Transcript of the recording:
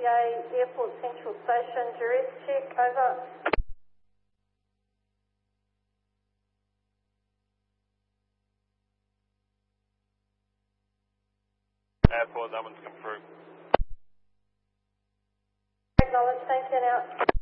RCA Airport Central Station, duress check, over. Airport, that one's come through. Acknowledge, thank you, now.